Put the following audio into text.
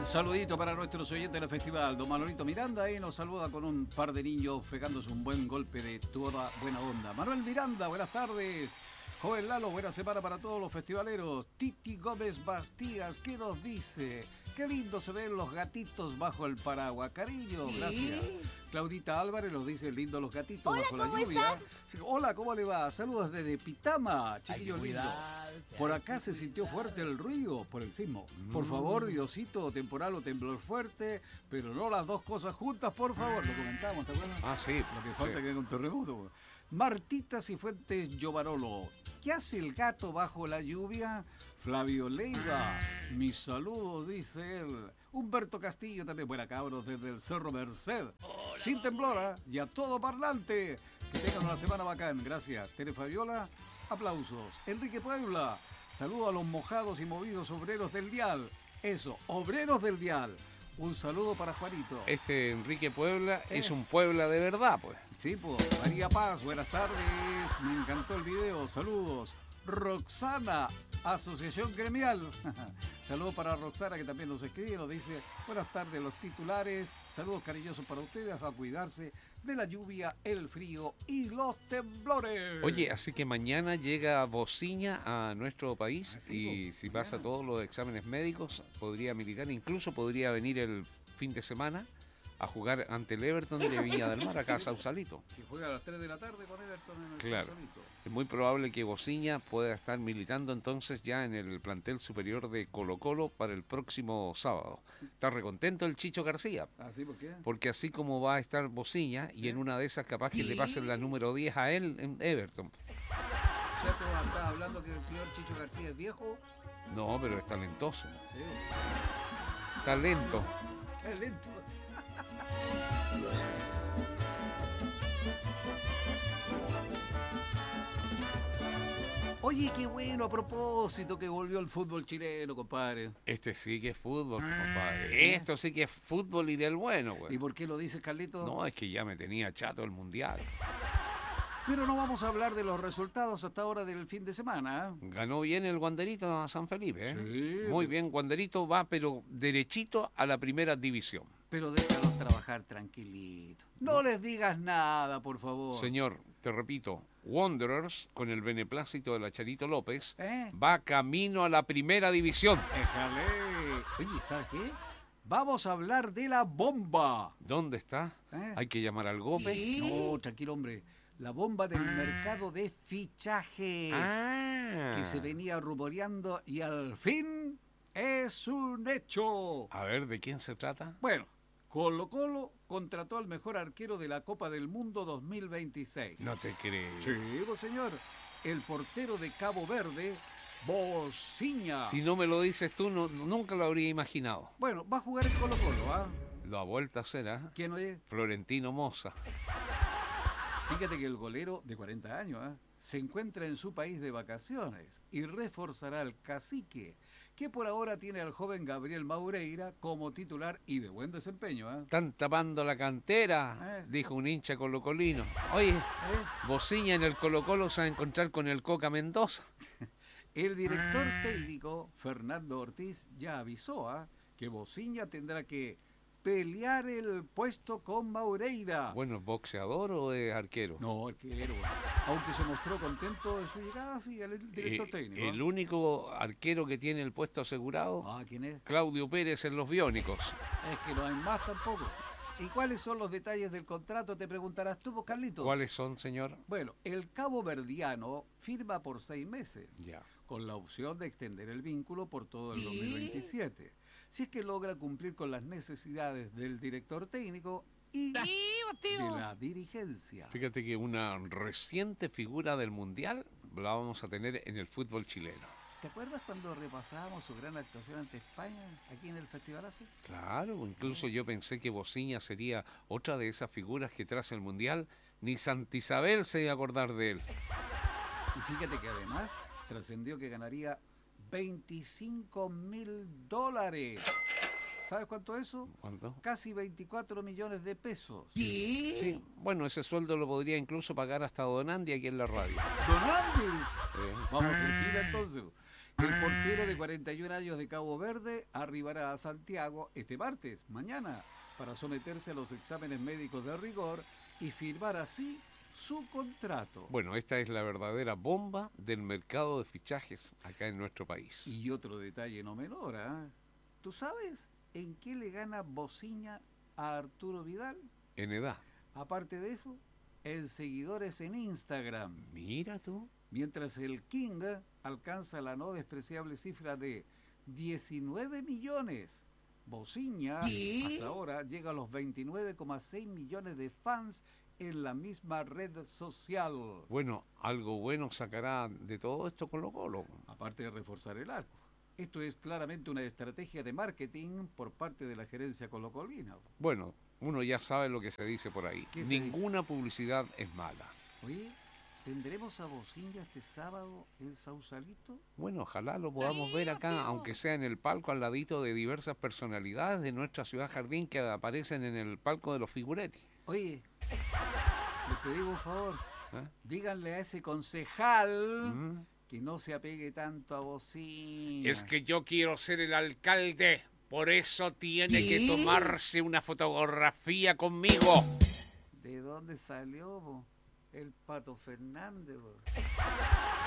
Saludito para nuestros oyentes del festival. Don Manolito Miranda ahí nos saluda con un par de niños pegándose un buen golpe de toda buena onda. Manuel Miranda, buenas tardes. Joven Lalo, buena semana para todos los festivaleros. Titi Gómez Bastías, ¿qué nos dice? Qué lindo se ven los gatitos bajo el paraguas. Cariño, gracias. Claudita Álvarez nos dice lindo los gatitos Hola, bajo la ¿cómo lluvia. estás? Sí, hola, ¿cómo le va? Saludos desde Pitama, chiquillo lindo. Por acá se sintió fuerte el ruido por el sismo. Por favor, Diosito, temporal o temblor fuerte, pero no las dos cosas juntas, por favor. Lo comentamos, ¿te acuerdas? Ah, sí. Lo que falta Sí. que haga un terremoto. Martita Cifuentes Llobarolo. ¿Qué hace el gato bajo la lluvia? Flavio Leiva. Mis saludos, dice él. Humberto Castillo también. Buena, cabros, desde el Cerro Merced. Sin temblor, ¿eh? Y a todo parlante. Que tengan una semana bacán. Gracias. Tere Fabiola, aplausos. Enrique Puebla. Saludo a los mojados y movidos obreros del dial. Eso, obreros del dial. Un saludo para Juanito. Este Enrique Puebla es un Puebla de verdad, pues. Sí, pues. María Paz, buenas tardes. Me encantó el video. Saludos. Roxana, Asociación Gremial. Saludos para Roxana, que también nos escribe. Nos dice, buenas tardes, los titulares. Saludos cariñosos para ustedes. A cuidarse de la lluvia, el frío y los temblores. Oye, así que mañana llega Bociña a nuestro país y si pasa todos los exámenes médicos, podría militar, incluso podría venir el fin de semana a jugar ante el Everton de Viña del Mar, acá a Sausalito. Que juega a las 3 de la tarde con Everton en el Claro. Sausalito. Es muy probable que Bociña pueda estar militando entonces ya en el plantel superior de Colo-Colo para el próximo sábado. Está recontento el Chicho García, ¿Ah, sí? ¿Por qué? porque así como va a estar Bociña y en una de esas capaz que le pasen la número 10 a él en Everton. O sea, tú estás hablando que el señor Chicho García es viejo. No, pero es talentoso. Sí. Está lento. Es lento. Oye, qué bueno, a propósito que volvió el fútbol chileno, compadre. Este sí que es fútbol, compadre. Esto sí que es fútbol y del bueno, ¿Y güey. por qué lo dices, Carlito? No, es que ya me tenía chato el mundial. Pero no vamos a hablar de los resultados hasta ahora del fin de semana. Ganó bien el Wanderito a San Felipe, ¿eh? Sí. Muy bien, Wanderito va, pero derechito a la primera división. Pero déjalos trabajar tranquilito. No les digas nada, por favor. Señor, te repito, Wanderers, con el beneplácito de la Charito López, ¿Eh? va camino a la primera división. Déjale. Oye, ¿sabes qué? Vamos a hablar de la bomba. ¿Dónde está? ¿Eh? Hay que llamar al Gope. No, tranquilo, hombre. La bomba del mercado de fichajes Ah. que se venía rumoreando y al fin es un hecho. A ver, ¿de quién se trata? Bueno, Colo-Colo contrató al mejor arquero de la Copa del Mundo 2026. No te creo. Sí, pues, señor. El portero de Cabo Verde, Bociña. Si no me lo dices tú, nunca lo habría imaginado. Bueno, va a jugar en Colo-Colo, ¿ah? Lo ha vuelto a hacer, ¿ah? ¿Quién oye? Florentino Moza. Fíjate que el golero de 40 años se encuentra en su país de vacaciones y reforzará al cacique, que por ahora tiene al joven Gabriel Maureira como titular y de buen desempeño. Están tapando la cantera, dijo un hincha colocolino. Oye, Bociña en el Colo-Colo se va a encontrar con el Coca Mendoza. El director técnico, Fernando Ortiz, ya avisó que Bociña tendrá que pelear el puesto con Maureira. Bueno, ¿es boxeador o es arquero? No, arquero. Aunque se mostró contento de su llegada, sí, el director técnico. El único arquero que tiene el puesto asegurado, ¿Quién es? Claudio Pérez en los Biónicos. Es que no hay más tampoco. ¿Y cuáles son los detalles del contrato? Te preguntarás tú, vos, Carlito. ¿Cuáles son, señor? Bueno, el cabo verdiano firma por 6 meses, Ya. con la opción de extender el vínculo por todo el 2027, si es que logra cumplir con las necesidades del director técnico y de la dirigencia. Fíjate que una reciente figura del Mundial la vamos a tener en el fútbol chileno. ¿Te acuerdas cuando repasábamos su gran actuación ante España aquí en el Festivalazo? Claro, incluso yo pensé que Bociña sería otra de esas figuras que tras el Mundial ni Santa Isabel se iba a acordar de él. Y fíjate que además trascendió que ganaría $25.000. ¿Sabes cuánto es eso? ¿Cuánto? Casi 24 millones de pesos. Sí, bueno, ese sueldo lo podría incluso pagar hasta Don Andy aquí en la radio. ¡Don Andy! Vamos a ir gira entonces. El portero de 41 años de Cabo Verde arribará a Santiago este martes, mañana, para someterse a los exámenes médicos de rigor y firmar así su contrato. Bueno, esta es la verdadera bomba del mercado de fichajes acá en nuestro país. Y otro detalle no menor, ¿ah? ¿Tú sabes en qué le gana Bociña a Arturo Vidal? En edad. Aparte de eso, en seguidores en Instagram. Mira tú. Mientras el King alcanza la no despreciable cifra de 19 millones. Bociña hasta ahora llega a los 29,6 millones de fans en la misma red social. Bueno, algo bueno sacará de todo esto Colo-Colo. Aparte de reforzar el arco. Esto es claramente una estrategia de marketing por parte de la gerencia colocolina. Bueno, uno ya sabe lo que se dice por ahí. ¿Qué se Ninguna publicidad es mala. Oye, ¿tendremos a Bociña este sábado en Sausalito? Bueno, ojalá lo podamos ver acá, aunque sea en el palco al ladito de diversas personalidades de nuestra ciudad jardín que aparecen en el palco de los figuretti. Oye, les pedimos un favor. ¿Eh? Díganle a ese concejal que no se apegue tanto a Bociña. Es que yo quiero ser el alcalde, por eso tiene que tomarse una fotografía conmigo. ¿De dónde salió, el Pato Fernández?